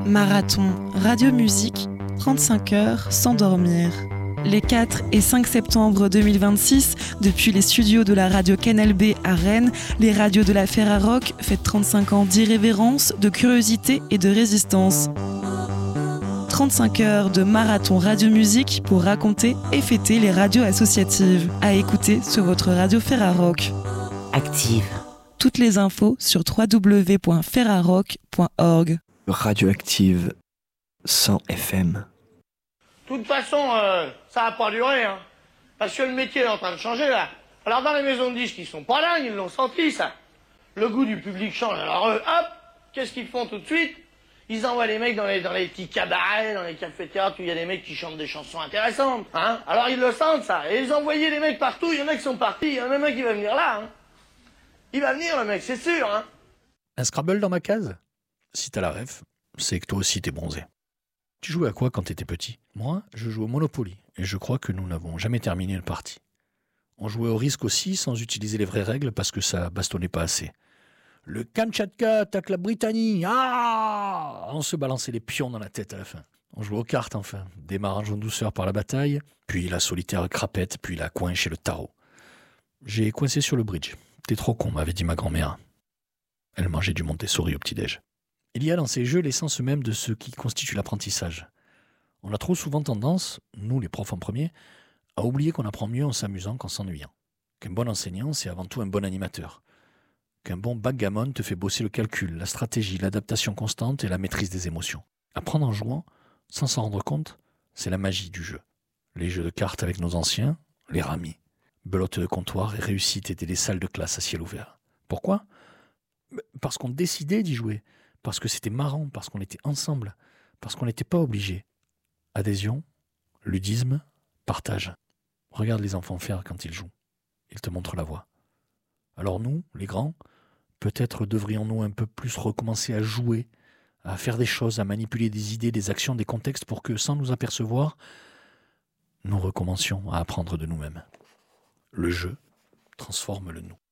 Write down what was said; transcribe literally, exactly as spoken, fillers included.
Marathon, radio-musique, trente-cinq heures sans dormir. Les quatre et cinq septembre deux mille vingt-six, depuis les studios de la radio Canal B à Rennes, les radios de la Ferrarock fêtent trente-cinq ans d'irrévérence, de curiosité et de résistance. trente-cinq heures de marathon radio-musique pour raconter et fêter les radios associatives. À écouter sur votre radio Ferrarock. Active. Toutes les infos sur w w w point ferrarock point org. Radioactive cent F M. De toute façon, euh, ça va pas durer, hein. Parce que le métier est en train de changer, là. Alors, dans les maisons de disques, ils sont pas dingues, ils l'ont senti, ça. Le goût du public change. Alors, eux, hop, qu'est-ce qu'ils font tout de suite? Ils envoient les mecs dans les, dans les petits cabarets, dans les cafés-théâtres où il y a des mecs qui chantent des chansons intéressantes, hein. Alors, ils le sentent, ça. Et ils envoyaient les mecs partout, il y en a qui sont partis, il y en a même un qui va venir là, hein. Il va venir, le mec, c'est sûr, hein. Un Scrabble dans ma case? Si t'as la ref, c'est que toi aussi t'es bronzé. Tu jouais à quoi quand t'étais petit? Moi, je jouais au Monopoly, et je crois que nous n'avons jamais terminé une partie. On jouait au risque aussi, sans utiliser les vraies règles, parce que ça bastonnait pas assez. Le Kamchatka attaque la Britannie, ah! On se balançait les pions dans la tête à la fin. On jouait aux cartes enfin, démarrage en douceur par la bataille, puis la solitaire crapette, puis la coinche et le tarot. J'ai coincé sur le bridge. T'es trop con, m'avait dit ma grand-mère. Elle mangeait du Montessori au petit-déj. Il y a dans ces jeux l'essence même de ce qui constitue l'apprentissage. On a trop souvent tendance, nous les profs en premier, à oublier qu'on apprend mieux en s'amusant qu'en s'ennuyant. Qu'un bon enseignant, c'est avant tout un bon animateur. Qu'un bon backgammon te fait bosser le calcul, la stratégie, l'adaptation constante et la maîtrise des émotions. Apprendre en jouant, sans s'en rendre compte, c'est la magie du jeu. Les jeux de cartes avec nos anciens, les ramis. Belote de comptoir et réussite étaient des salles de classe à ciel ouvert. Pourquoi ? Parce qu'on décidait d'y jouer. Parce que c'était marrant, parce qu'on était ensemble, parce qu'on n'était pas obligé. Adhésion, ludisme, partage. Regarde les enfants faire quand ils jouent. Ils te montrent la voie. Alors nous, les grands, peut-être devrions-nous un peu plus recommencer à jouer, à faire des choses, à manipuler des idées, des actions, des contextes pour que, sans nous apercevoir, nous recommencions à apprendre de nous-mêmes. Le jeu transforme le nous.